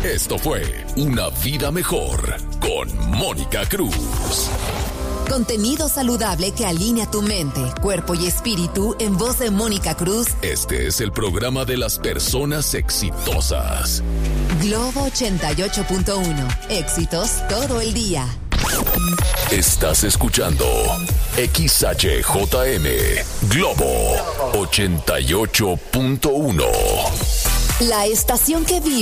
Esto fue Una Vida Mejor con Mónica Cruz. Contenido saludable que alinea tu mente, cuerpo y espíritu en voz de Mónica Cruz. Este es el programa de las personas exitosas. Globo 88.1. Éxitos todo el día. Estás escuchando XHJM Globo 88.1. La estación que vive